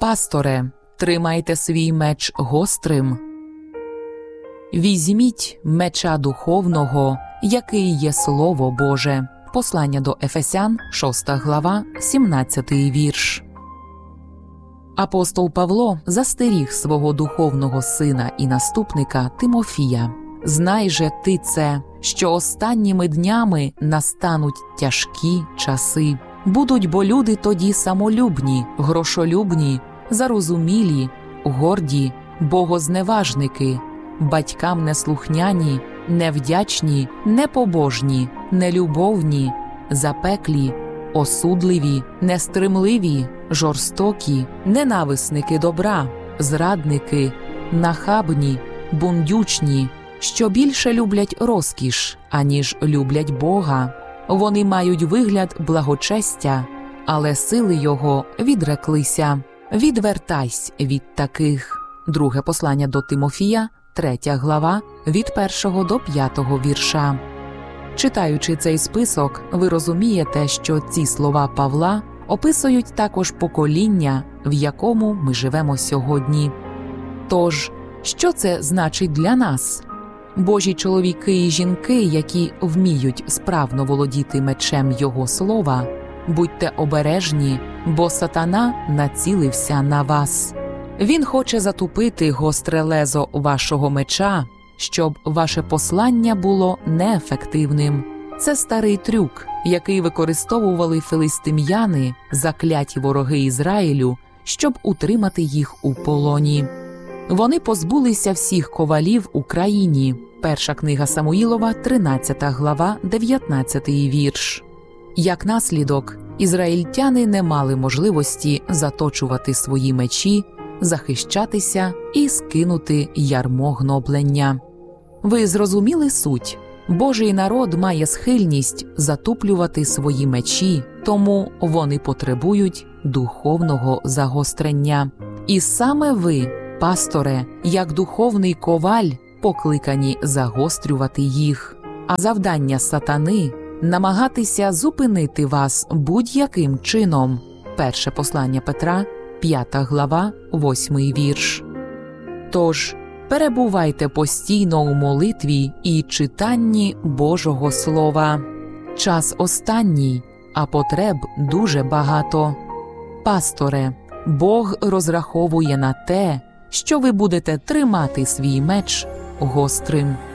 Пасторе, тримайте свій меч гострим. Візьміть меча духовного, який є Слово Боже. Послання до Ефесян, 6 глава, 17 вірш. Апостол Павло застеріг свого духовного сина і наступника Тимофія: «Знай же ти це, що останніми днями настануть тяжкі часи. Будуть бо люди тоді самолюбні, грошолюбні, зарозумілі, горді, богозневажники, батькам неслухняні, невдячні, непобожні, нелюбовні, запеклі, осудливі, нестримливі, жорстокі, ненависники добра, зрадники, нахабні, бундючні, що більше люблять розкіш, аніж люблять Бога. Вони мають вигляд благочестя, але сили його відреклися. Відвертайсь від таких». Друге послання до Тимофія, 3 глава, від 1 до 5 вірша. Читаючи цей список, ви розумієте, що ці слова Павла описують також покоління, в якому ми живемо сьогодні. Тож, що це значить для нас? Божі чоловіки і жінки, які вміють справно володіти мечем Його слова, будьте обережні, бо сатана націлився на вас. Він хоче затупити гостре лезо вашого меча, щоб ваше послання було неефективним. Це старий трюк, який використовували филистим'яни, закляті вороги Ізраїлю, щоб утримати їх у полоні. Вони позбулися всіх ковалів у країні. Перша книга Самуїлова, 13 глава, 19 вірш. Як наслідок, ізраїльтяни не мали можливості заточувати свої мечі, захищатися і скинути ярмо гноблення. Ви зрозуміли суть? Божий народ має схильність затуплювати свої мечі, тому вони потребують духовного загострення. І саме ви, пасторе, як духовний коваль, покликані загострювати їх. А завдання сатани – намагатися зупинити вас будь-яким чином. Перше послання Петра, 5 глава, 8 вірш. Тож, перебувайте постійно у молитві і читанні Божого Слова. Час останній, а потреб дуже багато. Пасторе, Бог розраховує на те, що ви будете тримати свій меч гострим.